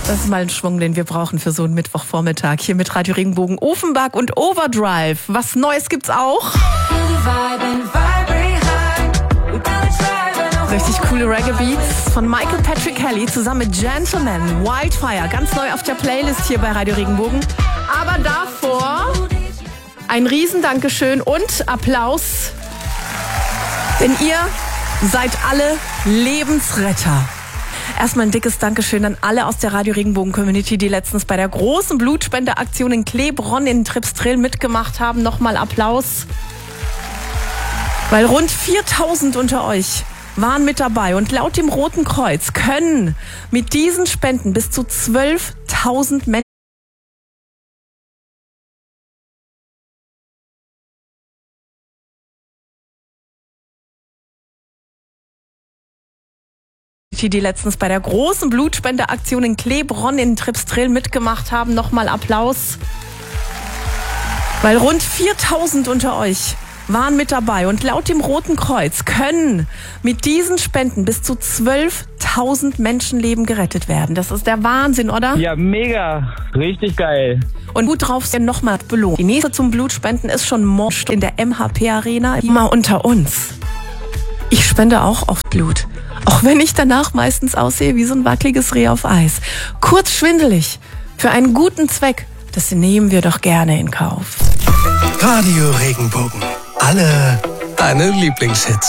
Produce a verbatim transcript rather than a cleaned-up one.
Das ist mal ein Schwung, den wir brauchen für so einen Mittwochvormittag. Hier mit Radio Regenbogen, Offenbach und Overdrive. Was Neues gibt's auch. Richtig coole Reggae-Beats von Michael Patrick Kelly zusammen mit Gentleman, Wildfire. Ganz neu auf der Playlist hier bei Radio Regenbogen. Aber davor ein Riesen-Dankeschön und Applaus. Denn ihr seid alle Lebensretter. Erstmal ein dickes Dankeschön an alle aus der Radio Regenbogen Community, die letztens bei der großen Blutspendeaktion in Klebronn in Tripsdrill mitgemacht haben. Nochmal Applaus. Weil rund viertausend unter euch waren mit dabei und laut dem Roten Kreuz können mit diesen Spenden bis zu zwölftausend Menschen die letztens bei der großen Blutspendeaktion in Klebronn in Tripsdrill mitgemacht haben. Nochmal Applaus. Weil rund viertausend unter euch waren mit dabei und laut dem Roten Kreuz können mit diesen Spenden bis zu zwölftausend Menschenleben gerettet werden. Das ist der Wahnsinn, oder? Ja, mega. Richtig geil. Und gut drauf sind nochmal belohnt. Die nächste zum Blutspenden ist schon morgen in der M H P Arena. Mal unter uns. Ich spende auch oft Blut. Auch wenn ich danach meistens aussehe wie so ein wackeliges Reh auf Eis. Kurz schwindelig. Für einen guten Zweck. Das nehmen wir doch gerne in Kauf. Radio Regenbogen. Alle deine Lieblingshits.